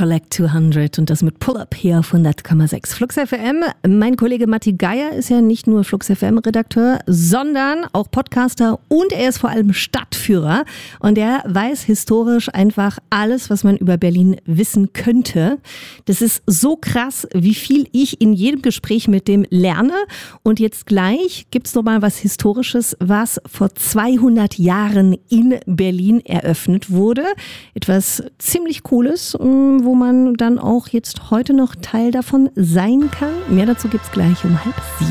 Collect 200 und das mit Pull-Up hier auf 100,6 Flux FM. Mein Kollege Matti Geier ist ja nicht nur Flux FM-Redakteur, sondern auch Podcaster und er ist vor allem Stadtführer und er weiß historisch einfach alles, was man über Berlin wissen könnte. Das ist so krass, wie viel ich in jedem Gespräch mit dem lerne. Und jetzt gleich gibt's noch mal was Historisches, was vor 200 Jahren in Berlin eröffnet wurde. Etwas ziemlich Cooles, wo man dann auch jetzt heute noch Teil davon sein kann. Mehr dazu gibt's gleich um 6:30.